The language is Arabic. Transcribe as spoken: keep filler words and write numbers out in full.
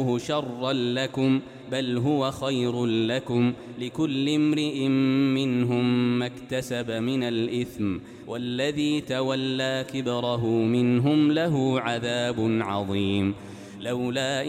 شرا لكم بل هو خير لكم لكل امرئ منهم ما اكتسب من الإثم والذي تولى كبره منهم له عذاب عظيم. لولا